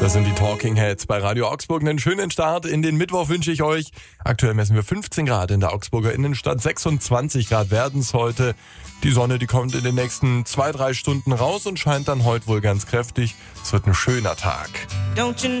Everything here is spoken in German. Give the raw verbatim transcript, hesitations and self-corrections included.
Das sind die Talking Heads bei Radio Augsburg. Einen schönen Start in den Mittwoch wünsche ich euch. Aktuell messen wir fünfzehn Grad in der Augsburger Innenstadt. sechsundzwanzig Grad werden es heute. Die Sonne, die kommt in den nächsten zwei, drei Stunden raus und scheint dann heute wohl ganz kräftig. Es wird ein schöner Tag. Don't you